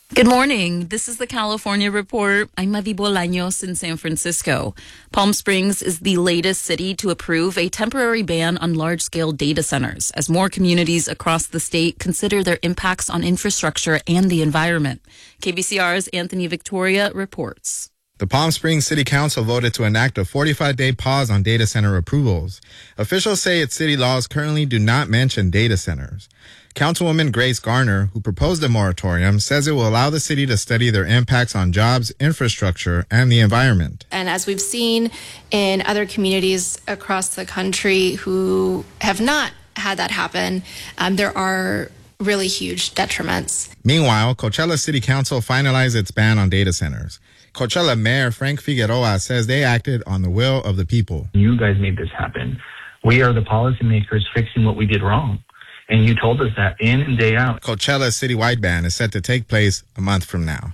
Good morning. This is the California Report. I'm Mavi Bolaños in San Francisco. Palm Springs is the latest city to approve a temporary ban on large-scale data centers as more communities across the state consider their impacts on infrastructure and the environment. KBCR's Anthony Victoria reports. The Palm Springs City Council voted to enact a 45-day pause on data center approvals. Officials say its city laws currently do not mention data centers. Councilwoman Grace Garner, who proposed the moratorium, says it will allow the city to study their impacts on jobs, infrastructure, and the environment. And as we've seen in other communities across the country who have not had that happen, there are really huge detriments. Meanwhile, Coachella City Council finalized its ban on data centers. Coachella Mayor Frank Figueroa says they acted on the will of the people. You guys made this happen. We are the policymakers fixing what we did wrong. And you told us that in and day out. Coachella's citywide ban is set to take place a month from now.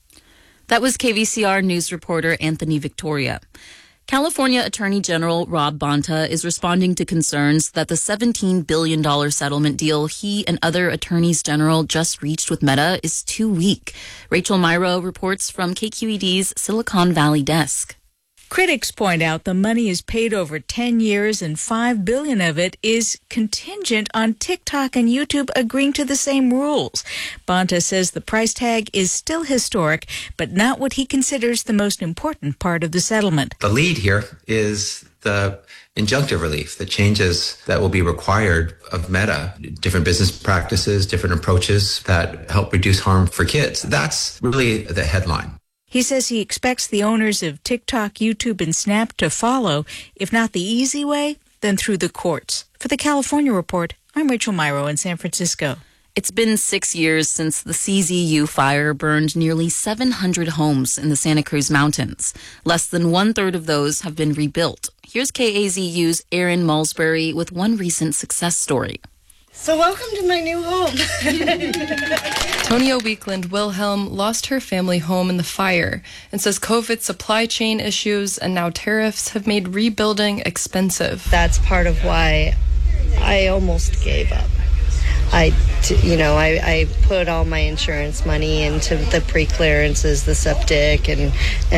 That was KVCR News reporter Anthony Victoria. California Attorney General Rob Bonta is responding to concerns that the $17 billion settlement deal he and other attorneys general just reached with Meta is too weak. Rachel Myro reports from KQED's Silicon Valley desk. Critics point out the money is paid over 10 years and $5 billion of it is contingent on TikTok and YouTube agreeing to the same rules. Bonta says the price tag is still historic, but not what he considers the most important part of the settlement. The lead here is the injunctive relief, the changes that will be required of Meta, different business practices, different approaches that help reduce harm for kids. That's really the headline. He says he expects the owners of TikTok, YouTube, and Snap to follow, if not the easy way, then through the courts. For the California Report, I'm Rachel Myro in San Francisco. It's been 6 years since the CZU fire burned nearly 700 homes in the Santa Cruz Mountains. Less than one-third of those have been rebuilt. Here's KAZU's Erin Malsbury with one recent success story. So welcome to my new home. Tonia Weekland Wilhelm lost her family home in the fire and says COVID supply chain issues and now tariffs have made rebuilding expensive. That's part of why I almost gave up. I put all my insurance money into the pre-clearances, the septic and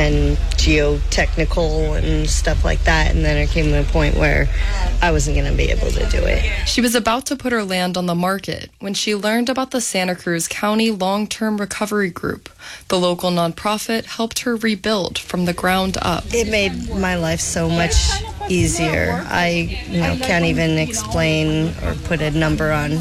geotechnical and stuff like that. And then it came to a point where I wasn't going to be able to do it. She was about to put her land on the market when she learned about the Santa Cruz County Long-Term Recovery Group. The local nonprofit helped her rebuild from the ground up. It made my life so much easier. I can't even explain or put a number on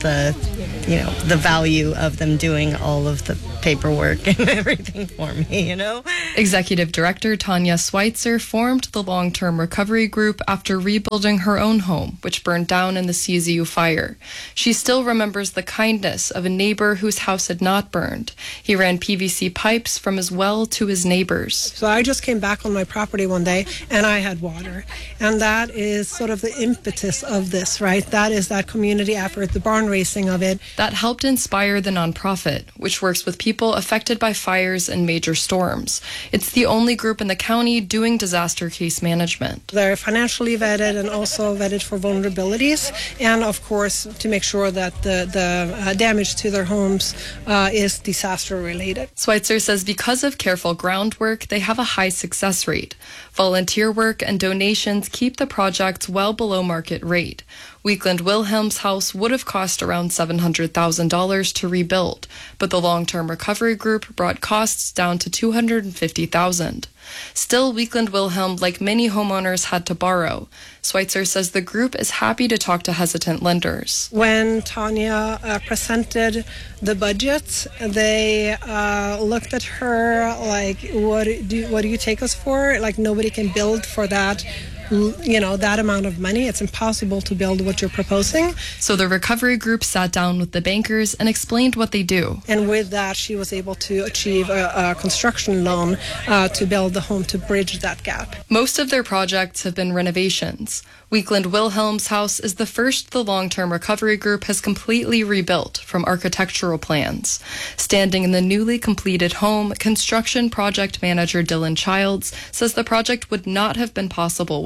the value of them doing all of the paperwork and everything for me, Executive Director Tanya Schweitzer formed the Long-Term Recovery Group after rebuilding her own home, which burned down in the CZU fire. She still remembers the kindness of a neighbor whose house had not burned. He ran PVC pipes from his well to his neighbor's. So I just came back on my property one day and I had water. And that is sort of the impetus of this, right? That is that community effort, the barn racing of it. That helped inspire the nonprofit, which works with people affected by fires and major storms. It's the only group in the county doing disaster case management. They're financially vetted and also vetted for vulnerabilities, and of course to make sure that the damage to their homes is disaster related. Schweitzer says because of careful groundwork, they have a high success rate. Volunteer work and donations keep the projects well below market rate. Weekland Wilhelm's house would have cost around $700,000 to rebuild, but the Long-Term Recovery Group brought costs down to $250,000. Still, Weekland Wilhelm, like many homeowners, had to borrow. Schweitzer says the group is happy to talk to hesitant lenders. When Tanya presented the budget, they looked at her like, what do you take us for? Like, nobody can build for that. That amount of money. It's impossible to build what you're proposing. So the recovery group sat down with the bankers and explained what they do. And with that, she was able to achieve a construction loan to build the home to bridge that gap. Most of their projects have been renovations. Weekland Wilhelm's house is the first the Long-Term Recovery Group has completely rebuilt from architectural plans. Standing in the newly completed home, construction project manager Dylan Childs says the project would not have been possible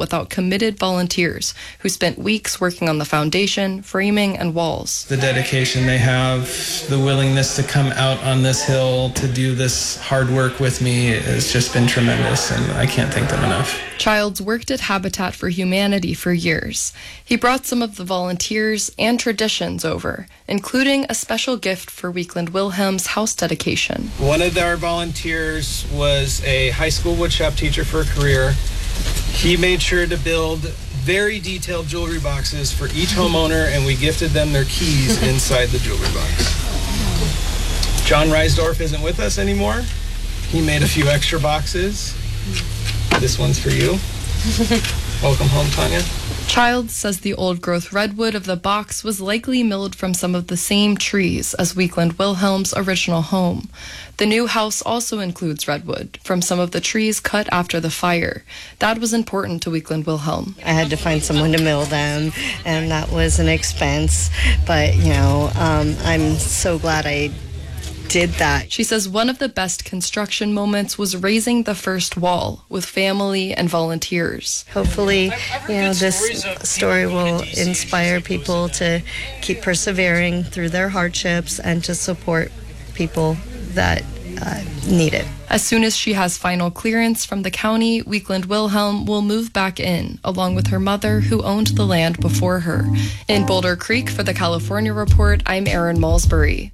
without committed volunteers who spent weeks working on the foundation, framing, and walls. The dedication they have, the willingness to come out on this hill to do this hard work with me has just been tremendous, and I can't thank them enough. Childs worked at Habitat for Humanity for years. He brought some of the volunteers and traditions over, including a special gift for Weekland Wilhelm's house dedication. One of our volunteers was a high school woodshop teacher for a career. He made sure to build very detailed jewelry boxes for each homeowner, and we gifted them their keys inside the jewelry box. John Reisdorf isn't with us anymore. He made a few extra boxes. This one's for you. Welcome home, Tanya. Childs says the old-growth redwood of the box was likely milled from some of the same trees as Weekland Wilhelm's original home. The new house also includes redwood from some of the trees cut after the fire. That was important to Weekland Wilhelm. I had to find someone to mill them, and that was an expense. But, I'm so glad I did that. She says one of the best construction moments was raising the first wall with family and volunteers. Hopefully, this story will inspire people to keep persevering through their hardships and to support people that need it. As soon as she has final clearance from the county, Weekland Wilhelm will move back in, along with her mother, who owned the land before her. In Boulder Creek for the California Report, I'm Erin Malsbury.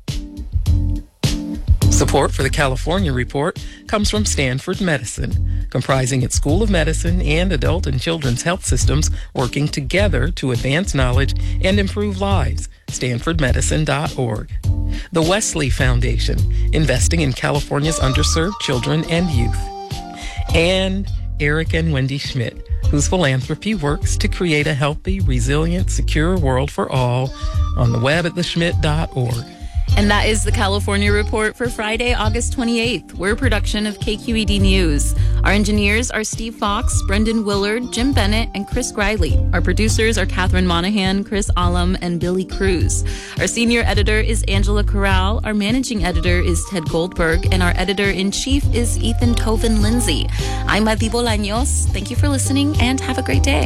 Support for the California Report comes from Stanford Medicine, comprising its School of Medicine and adult and children's health systems working together to advance knowledge and improve lives. StanfordMedicine.org. The Wesley Foundation, investing in California's underserved children and youth. And Eric and Wendy Schmidt, whose philanthropy works to create a healthy, resilient, secure world for all, on the web at theschmidt.org. And that is the California Report for Friday, August 28th. We're a production of KQED News. Our engineers are Steve Fox, Brendan Willard, Jim Bennett, and Chris Griley. Our producers are Catherine Monahan, Chris Alam, and Billy Cruz. Our senior editor is Angela Corral. Our managing editor is Ted Goldberg. And our editor-in-chief is Ethan Toven Lindsay. I'm Adi Bolaños. Thank you for listening, and have a great day.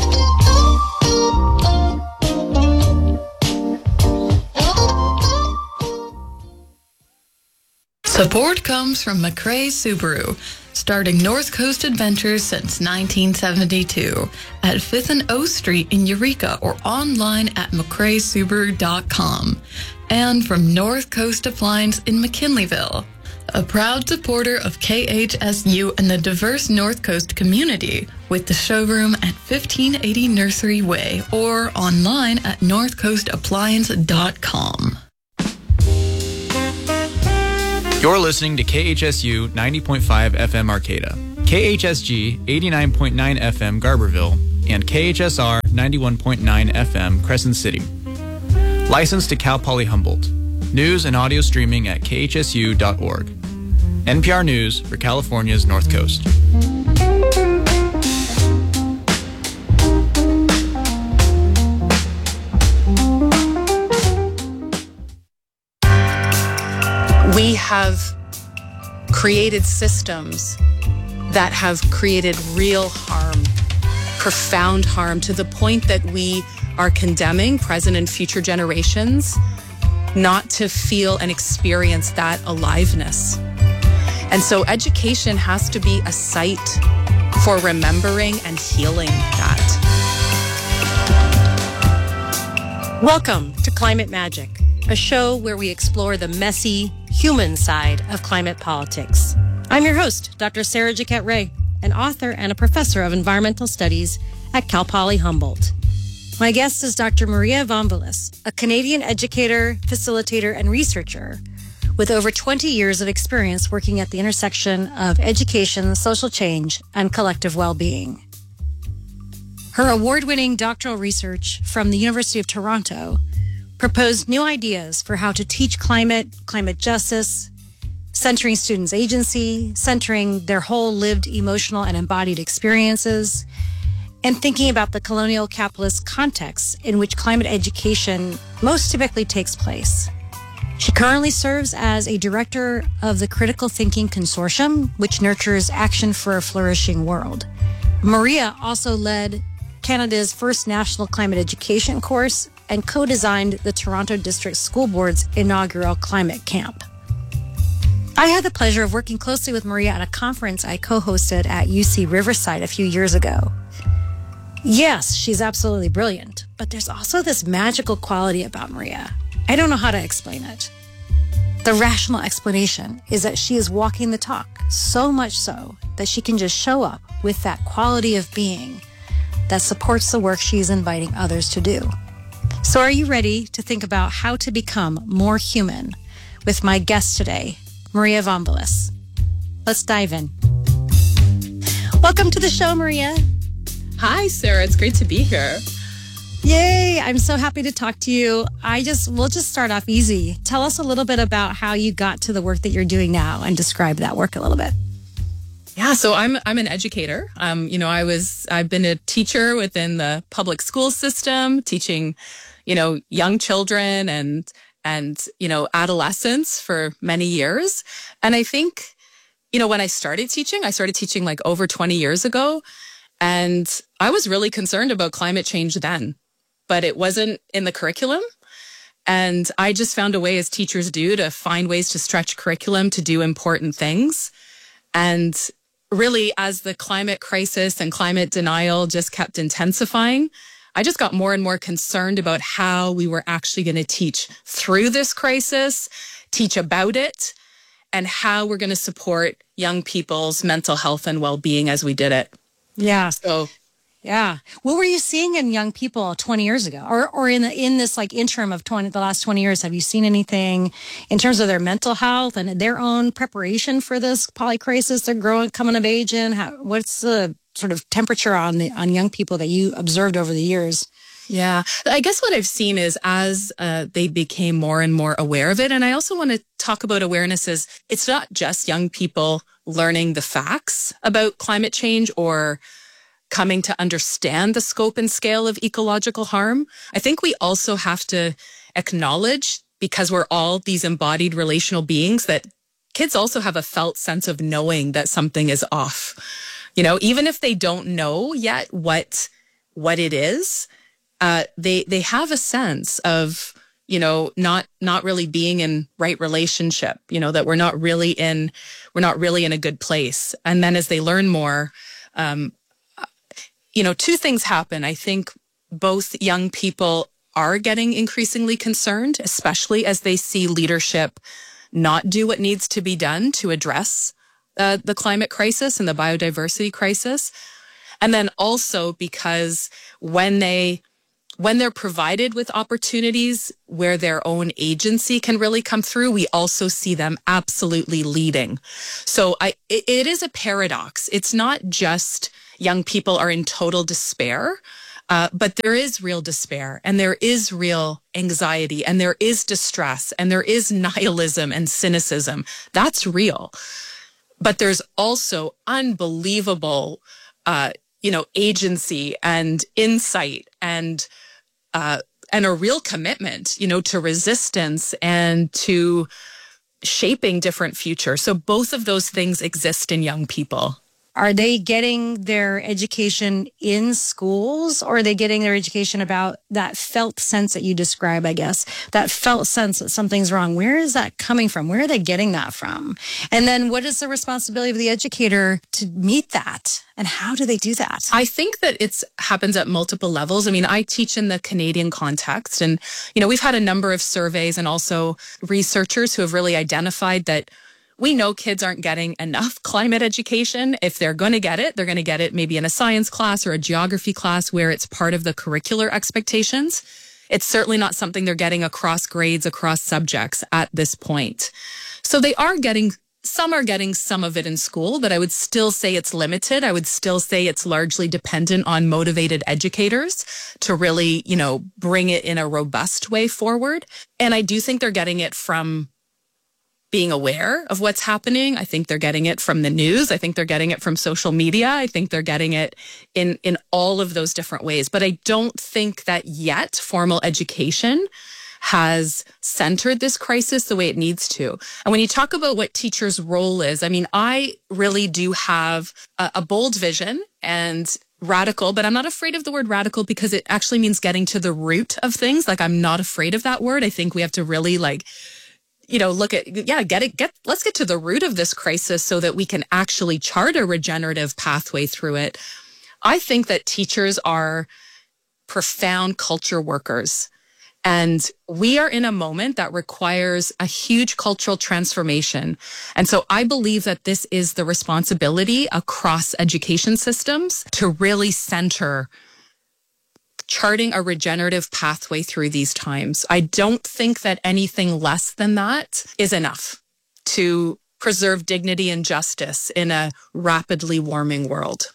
Support comes from McRae Subaru, starting North Coast Adventures since 1972 at 5th and O Street in Eureka or online at mcraesubaru.com. And from North Coast Appliance in McKinleyville, a proud supporter of KHSU and the diverse North Coast community, with the showroom at 1580 Nursery Way or online at northcoastappliance.com. You're listening to KHSU 90.5 FM Arcata, KHSG 89.9 FM Garberville, and KHSR 91.9 FM Crescent City. Licensed to Cal Poly Humboldt. News and audio streaming at khsu.org. NPR News for California's North Coast. We have created systems that have created real harm, profound harm, to the point that we are condemning present and future generations not to feel and experience that aliveness. And so education has to be a site for remembering and healing that. Welcome to Climate Magic, a show where we explore the messy, human side of climate politics. I'm your host, Dr. Sarah Jaquette Ray, an author and a professor of environmental studies at Cal Poly Humboldt. My guest is Dr. Maria Vonvelis, a Canadian educator, facilitator, and researcher with over 20 years of experience working at the intersection of education, social change, and collective well-being. Her award-winning doctoral research from the University of Toronto proposed new ideas for how to teach climate justice, centering students' agency, centering their whole lived emotional and embodied experiences, and thinking about the colonial capitalist context in which climate education most typically takes place. She currently serves as a director of the Critical Thinking Consortium, which nurtures action for a flourishing world. Maria also led Canada's first national climate education course and co-designed the Toronto District School Board's inaugural climate camp. I had the pleasure of working closely with Maria at a conference I co-hosted at UC Riverside a few years ago. Yes, she's absolutely brilliant, but there's also this magical quality about Maria. I don't know how to explain it. The rational explanation is that she is walking the talk, so much so that she can just show up with that quality of being that supports the work she's inviting others to do. So are you ready to think about how to become more human with my guest today, Maria Vombulis? Let's dive in. Welcome to the show, Maria. Hi, Sarah. It's great to be here. Yay. I'm so happy to talk to you. We'll just start off easy. Tell us a little bit about how you got to the work that you're doing now and describe that work a little bit. Yeah, so I'm an educator. I've been a teacher within the public school system, teaching, young children and adolescents for many years. And I think, when I started teaching like over 20 years ago, and I was really concerned about climate change then, but it wasn't in the curriculum. And I just found a way, as teachers do, to find ways to stretch curriculum to do important things. And really, as the climate crisis and climate denial just kept intensifying, I just got more and more concerned about how we were actually going to teach through this crisis, teach about it, and how we're going to support young people's mental health and well-being as we did it. Yeah. So, yeah. What were you seeing in young people 20 years ago, or in this like interim of the last 20 years? Have you seen anything in terms of their mental health and their own preparation for this poly crisis they're coming of age in? What's the sort of temperature on young people that you observed over the years? Yeah, I guess what I've seen is as they became more and more aware of it. And I also want to talk about awareness as it's not just young people learning the facts about climate change or coming to understand the scope and scale of ecological harm. I think we also have to acknowledge, because we're all these embodied relational beings, that kids also have a felt sense of knowing that something is off. Even if they don't know yet what it is, they have a sense of, not really being in right relationship, that we're not really in a good place. And then as they learn more, two things happen. I think both young people are getting increasingly concerned, especially as they see leadership not do what needs to be done to address the climate crisis and the biodiversity crisis. And then also because when they're provided with opportunities where their own agency can really come through, we also see them absolutely leading. So it is a paradox. It's not just young people are in total despair, but there is real despair, and there is real anxiety, and there is distress, and there is nihilism and cynicism. That's real. But there's also unbelievable, agency and insight and a real commitment, to resistance and to shaping different futures. So both of those things exist in young people. Are they getting their education in schools, or are they getting their education about that felt sense that you describe, I guess, that felt sense that something's wrong? Where is that coming from? Where are they getting that from? And then what is the responsibility of the educator to meet that? And how do they do that? I think that it happens at multiple levels. I mean, I teach in the Canadian context, and, we've had a number of surveys and also researchers who have really identified that we know kids aren't getting enough climate education. If they're going to get it, they're going to get it maybe in a science class or a geography class where it's part of the curricular expectations. It's certainly not something they're getting across grades, across subjects at this point. So some are getting some of it in school, but I would still say it's limited. I would still say it's largely dependent on motivated educators to really, bring it in a robust way forward. And I do think they're getting it from being aware of what's happening. I think they're getting it from the news. I think they're getting it from social media. I think they're getting it in all of those different ways. But I don't think that yet formal education has centered this crisis the way it needs to. And when you talk about what teachers' role is, I mean, I really do have a bold vision and radical, but I'm not afraid of the word radical because it actually means getting to the root of things. Like, I'm not afraid of that word. I think we have to really look at, let's get to the root of this crisis so that we can actually chart a regenerative pathway through it. I think that teachers are profound culture workers. And we are in a moment that requires a huge cultural transformation. And so I believe that this is the responsibility across education systems to really center charting a regenerative pathway through these times. I don't think that anything less than that is enough to preserve dignity and justice in a rapidly warming world.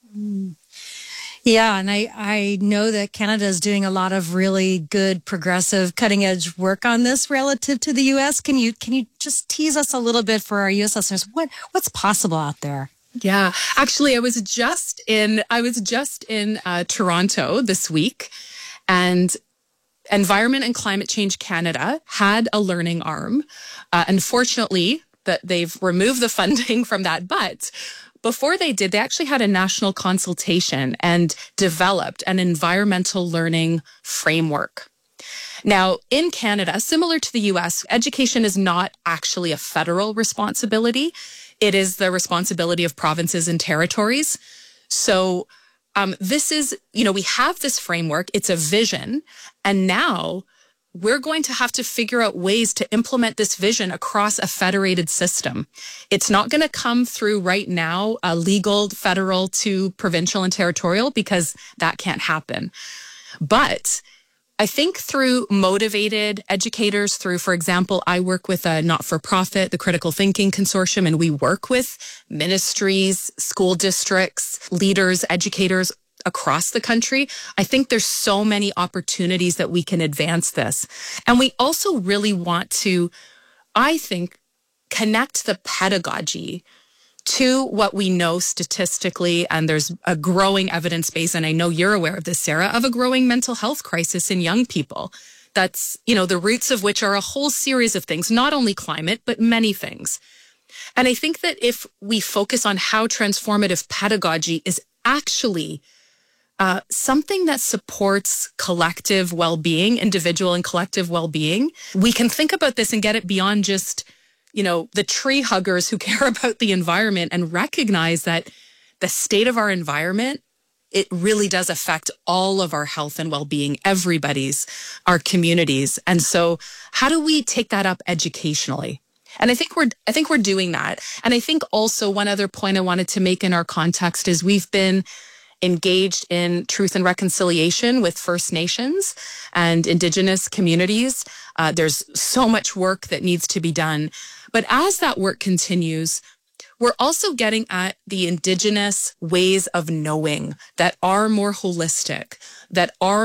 Yeah, and I know that Canada is doing a lot of really good, progressive, cutting-edge work on this relative to the U.S. Can you just tease us a little bit for our U.S. listeners? What's possible out there? Yeah, actually, I was just in Toronto this week, and Environment and Climate Change Canada had a learning arm. Unfortunately, that they've removed the funding from that, but before they did, they actually had a national consultation and developed an environmental learning framework. Now, in Canada, similar to the US, education is not actually a federal responsibility. It is the responsibility of provinces and territories. So this is, we have this framework. It's a vision. And now we're going to have to figure out ways to implement this vision across a federated system. It's not going to come through right now, a legal federal to provincial and territorial, because that can't happen. But I think through motivated educators, through, for example, I work with a not-for-profit, the Critical Thinking Consortium, and we work with ministries, school districts, leaders, educators across the country. I think there's so many opportunities that we can advance this. And we also really want to, I think, connect the pedagogy to what we know statistically. And there's a growing evidence base, and I know you're aware of this, Sarah, of a growing mental health crisis in young people. That's, the roots of which are a whole series of things, not only climate, but many things. And I think that if we focus on how transformative pedagogy is actually something that supports collective well-being, individual and collective well-being, we can think about this and get it beyond just, the tree huggers who care about the environment, and recognize that the state of our environment, it really does affect all of our health and well-being, everybody's, our communities. And so how do we take that up educationally? And I think we're doing that. And I think also one other point I wanted to make in our context is we've been engaged in truth and reconciliation with First Nations and Indigenous communities. There's so much work that needs to be done. But as that work continues, we're also getting at the Indigenous ways of knowing that are more holistic, that are